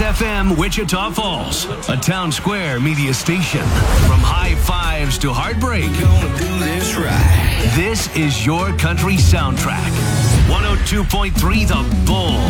FM Wichita Falls, a Town Square media station. From high fives to heartbreak, Gonna do this right. this is your country soundtrack. 102.3 The Bull.